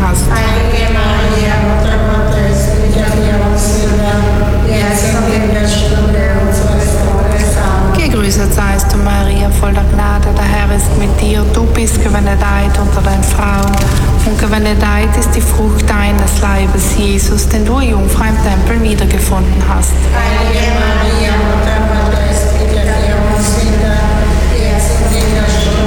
hast. Heilige Maria, Mutter Gottes, bitte für uns Sünder, jetzt und in der Stunde unseres Todes. Amen. Gegrüßet seist du, Maria, voller Gnade, der Herr ist mit dir. Du bist gebenedeit unter den Frauen und gebenedeit ist die Frucht deines Leibes, Jesus, den du, Jungfrau, im Tempel wiedergefunden hast.